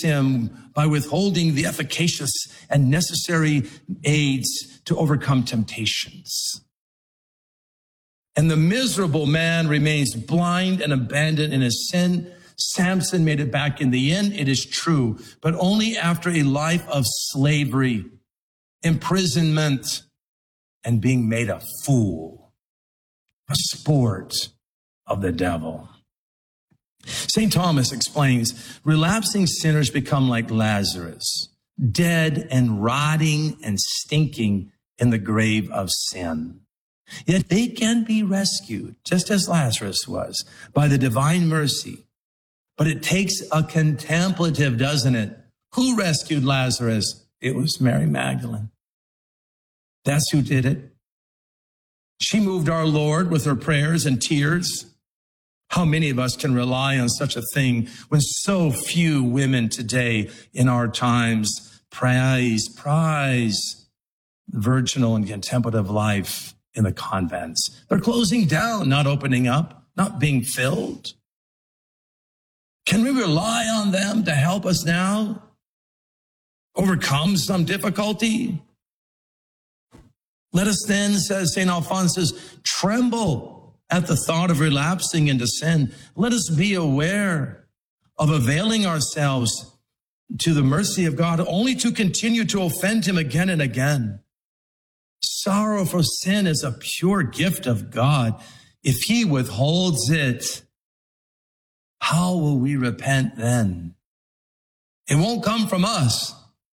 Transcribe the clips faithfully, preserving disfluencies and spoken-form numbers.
against him by withholding the efficacious and necessary aids to overcome temptations. And the miserable man remains blind and abandoned in his sin. Samson made it back in the end, it is true, but only after a life of slavery, imprisonment, and being made a fool, a sport of the devil. Saint Thomas explains, relapsing sinners become like Lazarus, dead and rotting and stinking in the grave of sin. Yet they can be rescued, just as Lazarus was, by the divine mercy. But it takes a contemplative, doesn't it? Who rescued Lazarus? It was Mary Magdalene. That's who did it. She moved our Lord with her prayers and tears. How many of us can rely on such a thing when so few women today in our times prize, prize the virginal and contemplative life in the convents? They're closing down, not opening up, not being filled. Can we rely on them to help us now overcome some difficulty? Let us then, says Saint Alphonsus, tremble at the thought of relapsing into sin. Let us be aware of availing ourselves to the mercy of God only to continue to offend him again and again. Sorrow for sin is a pure gift of God. If he withholds it, how will we repent then? It won't come from us.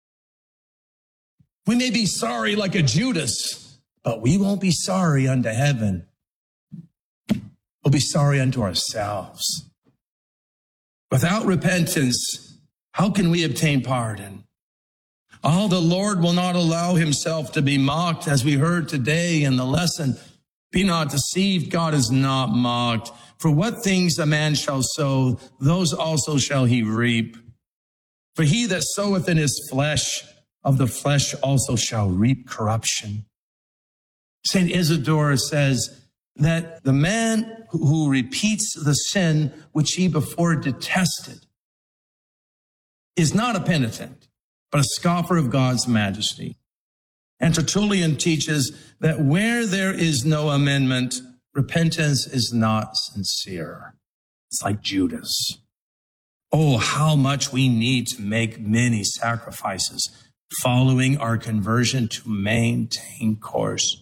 We may be sorry like a Judas, but we won't be sorry unto heaven. We'll be sorry unto ourselves. Without repentance, how can we obtain pardon? Oh, the Lord will not allow himself to be mocked, as we heard today in the lesson. Be not deceived, God is not mocked. For what things a man shall sow, those also shall he reap. For he that soweth in his flesh, of the flesh also shall reap corruption. Saint Isidore says that the man who repeats the sin which he before detested is not a penitent, but a scoffer of God's majesty. And Tertullian teaches that where there is no amendment, repentance is not sincere. It's like Judas. Oh, how much we need to make many sacrifices following our conversion to maintain course.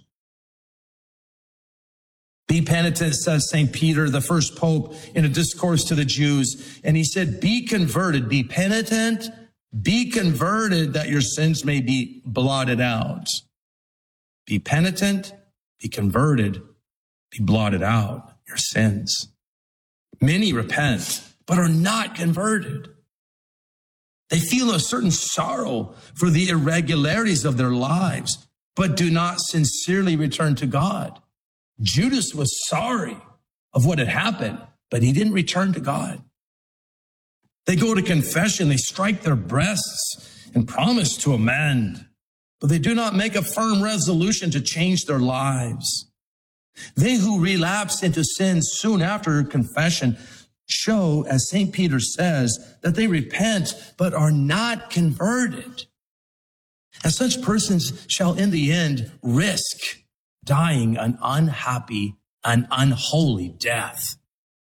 Be penitent, says Saint Peter, the first pope, in a discourse to the Jews. And he said, be converted, be penitent, be converted that your sins may be blotted out. Be penitent, be converted, be blotted out, your sins. Many repent, but are not converted. They feel a certain sorrow for the irregularities of their lives, but do not sincerely return to God. Judas was sorry of what had happened, but he didn't return to God. They go to confession, they strike their breasts and promise to amend, but they do not make a firm resolution to change their lives. They who relapse into sin soon after confession show, as Saint Peter says, that they repent but are not converted. And such persons shall in the end risk dying an unhappy, an unholy death.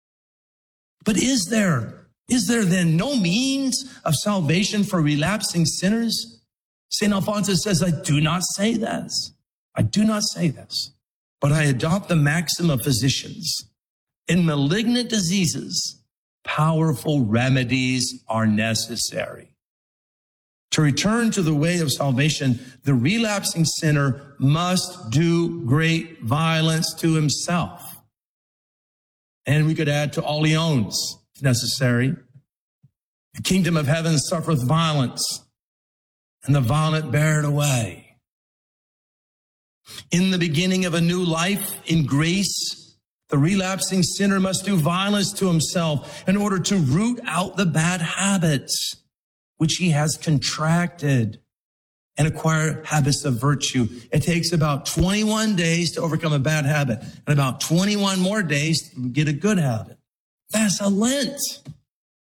But is there, is there then no means of salvation for relapsing sinners? Saint Alphonsus says, I do not say this. I do not say this, but I adopt the maxim of physicians. In malignant diseases, powerful remedies are necessary. To return to the way of salvation, the relapsing sinner must do great violence to himself. And we could add to all he owns, if necessary. The kingdom of heaven suffereth violence, and the violent bear it away. In the beginning of a new life in grace, the relapsing sinner must do violence to himself in order to root out the bad habits which he has contracted and acquire habits of virtue. It takes about twenty-one days to overcome a bad habit and about twenty-one more days to get a good habit. That's a Lent.